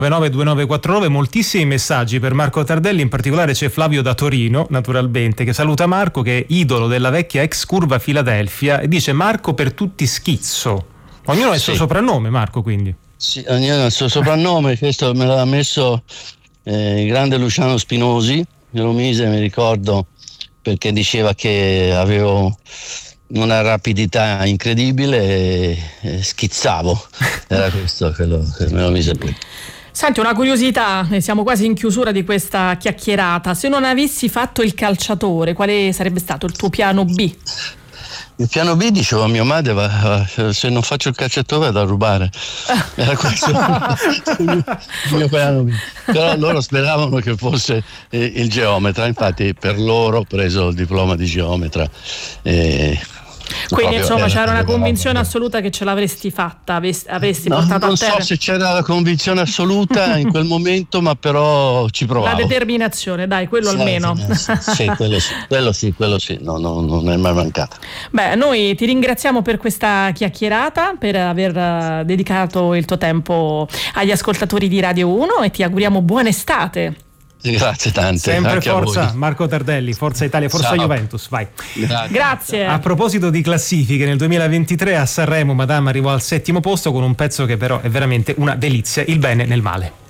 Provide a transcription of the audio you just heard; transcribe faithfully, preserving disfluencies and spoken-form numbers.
nove due nove quattro nove, moltissimi messaggi per Marco Tardelli, in particolare c'è Flavio da Torino, naturalmente, che saluta Marco, che è idolo della vecchia ex Curva Filadelfia, e dice: Marco per tutti schizzo. Ognuno ha il sì. suo soprannome, Marco, quindi. Sì, ognuno ha il suo soprannome, questo me l'ha messo eh, il grande Luciano Spinosi, me lo mise, mi ricordo, perché diceva che avevo una rapidità incredibile e, e schizzavo, era questo quello che me lo mise qui. Senti, una curiosità, siamo quasi in chiusura di questa chiacchierata: se non avessi fatto il calciatore, quale sarebbe stato il tuo piano B? Il piano B, dicevo a mia madre, va, se non faccio il calciatore vado a rubare, era questo il mio piano B. Però loro speravano che fosse eh, il geometra, infatti per loro ho preso il diploma di geometra. Eh, Quindi insomma c'era una convinzione assoluta che ce l'avresti fatta, avresti, avresti no, portato non a terra. so se c'era la convinzione assoluta in quel momento, ma però ci provavo. La determinazione, dai, quello sì, almeno. Sì, sì, quello sì, quello sì, quello sì. No, no, non è mai mancato. Beh, noi ti ringraziamo per questa chiacchierata, per aver uh, dedicato il tuo tempo agli ascoltatori di Radio uno, e ti auguriamo buona estate. Grazie tante. Sempre anche forza, a voi. Marco Tardelli, Forza Italia, Forza Ciao. Juventus, vai. Grazie. Grazie. A proposito di classifiche, nel duemilaventitré a Sanremo Madame arrivò al settimo posto con un pezzo che però è veramente una delizia, Il bene nel male.